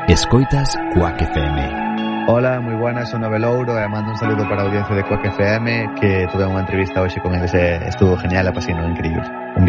Escoitas Quack FM. Hola, moi buenas, son Novelouro e mando un saludo para a audiencia de Quack FM, que tuve unha entrevista hoxe con eles e estuvo genial, apasionado, increíble. Un